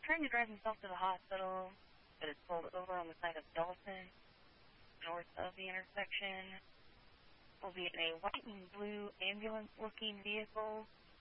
trying to drive himself to the hospital, but is pulled over on the side of Dalton, north of the intersection. Will be in a white and blue ambulance-looking vehicle